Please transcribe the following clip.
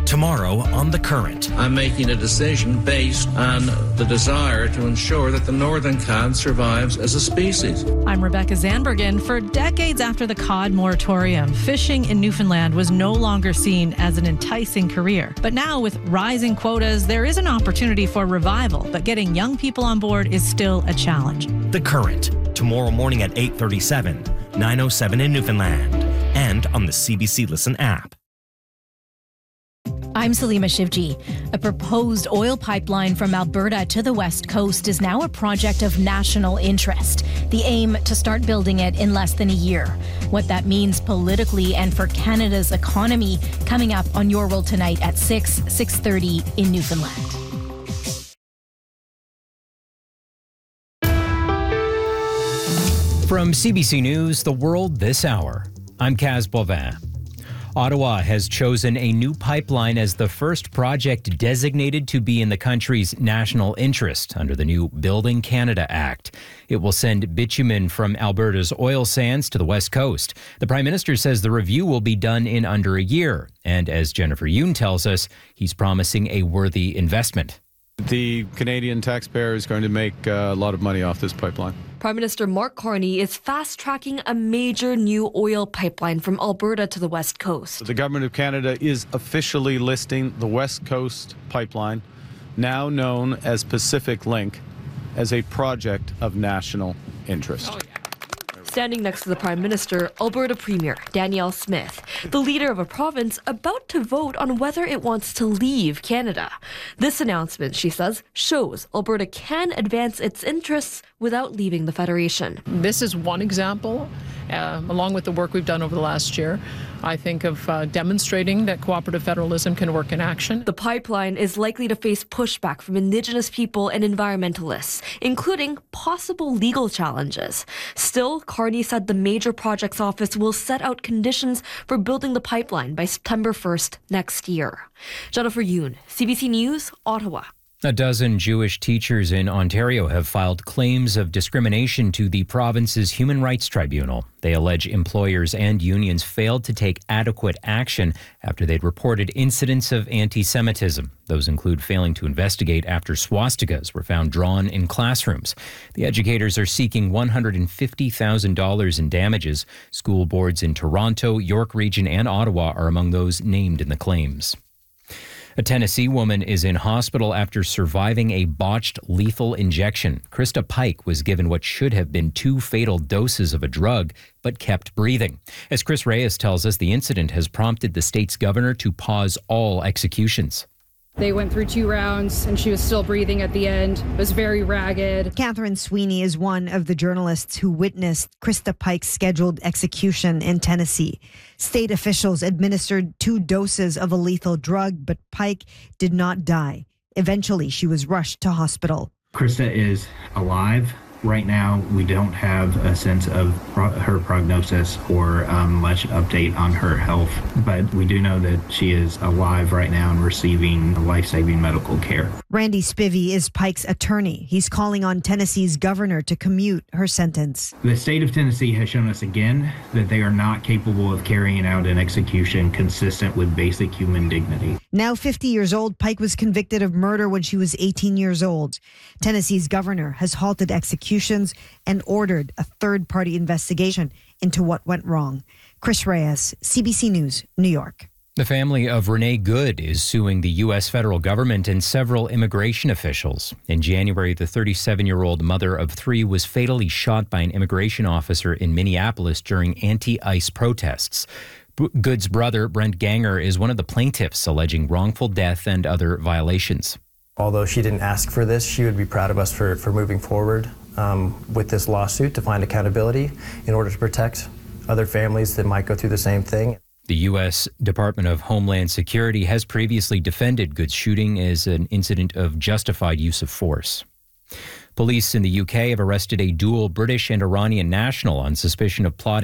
Tomorrow on The Current. I'm making a decision based on the desire to ensure that the northern cod survives as a species. I'm Rebecca Zandbergen. For decades after the cod moratorium, fishing in Newfoundland was no longer seen as an enticing career. But now, with rising quotas, there is an opportunity for revival. But getting young people on board is still a challenge. The Current, tomorrow morning at 8:37, 9:07 in Newfoundland, and on the CBC Listen app. I'm Salima Shivji. A proposed oil pipeline from Alberta to the West Coast is now a project of national interest. The aim to start building it in less than a year. What that means politically and for Canada's economy, coming up on Your World Tonight at 6:30 in Newfoundland. From CBC News, The World This Hour, I'm Kaz Bovin. Ottawa has chosen a new pipeline as the first project designated to be in the country's national interest under the new Building Canada Act. It will send bitumen from Alberta's oil sands to the West Coast. The Prime Minister says the review will be done in under a year. And as Jennifer Yoon tells us, he's promising a worthy investment. The Canadian taxpayer is going to make a lot of money off this pipeline. Prime Minister Mark Carney is fast-tracking a major new oil pipeline from Alberta to the West Coast. The Government of Canada is officially listing the West Coast pipeline, now known as Pacific Link, as a project of national interest. Standing next to the Prime Minister, Alberta Premier Danielle Smith, the leader of a province about to vote on whether it wants to leave Canada. This announcement, she says, shows Alberta can advance its interests without leaving the Federation. This is one example, along with the work we've done over the last year, I think, of demonstrating that cooperative federalism can work in action. The pipeline is likely to face pushback from Indigenous people and environmentalists, including possible legal challenges. Still, Carney said the Major Projects Office will set out conditions for building the pipeline by September 1st next year. Jennifer Yoon, CBC News, Ottawa. A dozen Jewish teachers in Ontario have filed claims of discrimination to the province's Human Rights Tribunal. They allege employers and unions failed to take adequate action after they'd reported incidents of anti-Semitism. Those include failing to investigate after swastikas were found drawn in classrooms. The educators are seeking $150,000 in damages. School boards in Toronto, York Region, and Ottawa are among those named in the claims. A Tennessee woman is in hospital after surviving a botched lethal injection. Krista Pike was given what should have been 2 fatal doses of a drug, but kept breathing. As Chris Reyes tells us, the incident has prompted the state's governor to pause all executions. They went through 2 rounds and she was still breathing at the end. It was very ragged. Catherine Sweeney is one of the journalists who witnessed Krista Pike's scheduled execution in Tennessee. State officials administered 2 doses of a lethal drug, but Pike did not die. Eventually, she was rushed to hospital. Krista is alive. Right now, we don't have a sense of her prognosis or much update on her health, but we do know that she is alive right now and receiving life-saving medical care. Randy Spivey is Pike's attorney. He's calling on Tennessee's governor to commute her sentence. The state of Tennessee has shown us again that they are not capable of carrying out an execution consistent with basic human dignity. Now 50 years old, Pike was convicted of murder when she was 18 years old. Tennessee's governor has halted executions and ordered a third-party investigation into what went wrong. Chris Reyes, CBC News, New York. The family of Renee Good is suing the U.S. federal government and several immigration officials. In January, the 37-year-old mother of 3 was fatally shot by an immigration officer in Minneapolis during anti-ICE protests. Good's brother, Brent Ganger, is one of the plaintiffs alleging wrongful death and other violations. Although she didn't ask for this, she would be proud of us for moving forward with this lawsuit to find accountability in order to protect other families that might go through the same thing. The U.S. Department of Homeland Security has previously defended Good's shooting as an incident of justified use of force. Police in the UK have arrested a dual British and Iranian national on suspicion of plotting